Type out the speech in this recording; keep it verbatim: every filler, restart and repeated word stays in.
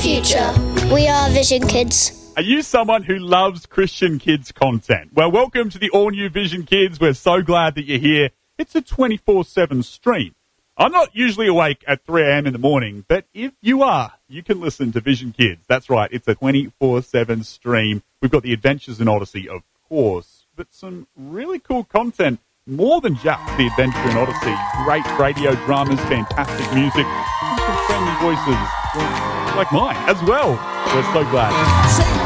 future. We are Vision Kids. Are you someone who loves Christian Kids content? Well, welcome to the all-new Vision Kids. We're so glad that you're here. It's a twenty-four seven stream. I'm not usually awake at three a.m. in the morning, but if you are, you can listen to Vision Kids. That's right, it's a twenty-four seven stream. We've got the Adventures in Odyssey, of course, but some really cool content, more than just the Adventure in Odyssey. Great radio dramas, fantastic music, and some friendly voices like mine as well. We're so glad.